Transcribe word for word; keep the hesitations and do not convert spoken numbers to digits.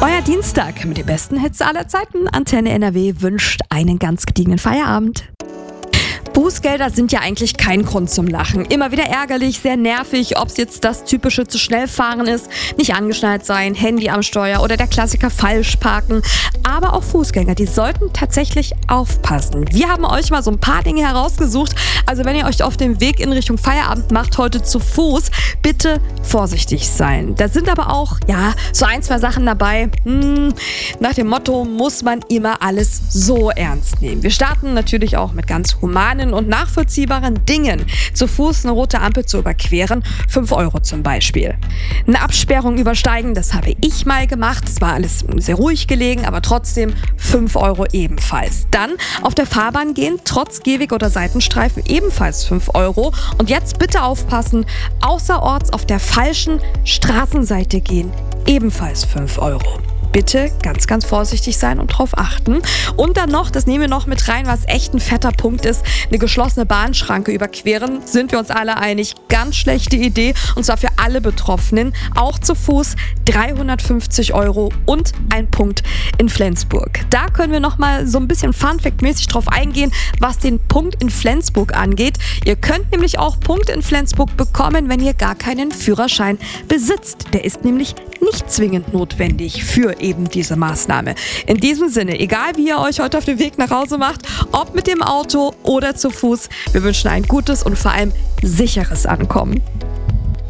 Euer Dienstag mit den besten Hits aller Zeiten. Antenne N R W wünscht einen ganz gediegenen Feierabend. Bußgelder sind ja eigentlich kein Grund zum Lachen. Immer wieder ärgerlich, sehr nervig, ob es jetzt das typische zu schnell fahren ist, nicht angeschnallt sein, Handy am Steuer oder der Klassiker falsch parken. Aber auch Fußgänger, die sollten tatsächlich aufpassen. Wir haben euch mal so ein paar Dinge herausgesucht. Also wenn ihr euch auf den Weg in Richtung Feierabend macht, heute zu Fuß, bitte vorsichtig sein. Da sind aber auch, ja, so ein, zwei Sachen dabei. Hm, nach dem Motto, muss man immer alles so ernst nehmen. Wir starten natürlich auch mit ganz humanen und nachvollziehbaren Dingen. Zu Fuß eine rote Ampel zu überqueren, fünf Euro zum Beispiel. Eine Absperrung übersteigen, das habe ich mal gemacht. Es war alles sehr ruhig gelegen, aber trotzdem fünf Euro ebenfalls. Dann auf der Fahrbahn gehen, trotz Gehweg oder Seitenstreifen ebenfalls fünf Euro. Und jetzt bitte aufpassen, außerorts auf der falschen Straßenseite gehen, ebenfalls fünf Euro. Bitte ganz, ganz vorsichtig sein und drauf achten. Und dann noch, das nehmen wir noch mit rein, was echt ein fetter Punkt ist, eine geschlossene Bahnschranke überqueren. Sind wir uns alle einig, ganz schlechte Idee. Und zwar für alle Betroffenen, auch zu Fuß, dreihundertfünfzig Euro und ein Punkt in Flensburg. Da können wir nochmal so ein bisschen Funfact-mäßig drauf eingehen, was den Punkt in Flensburg angeht. Ihr könnt nämlich auch Punkte in Flensburg bekommen, wenn ihr gar keinen Führerschein besitzt. Der ist nämlich nicht zwingend notwendig für eben diese Maßnahme. In diesem Sinne, egal wie ihr euch heute auf den Weg nach Hause macht, ob mit dem Auto oder zu Fuß, wir wünschen ein gutes und vor allem sicheres Ankommen.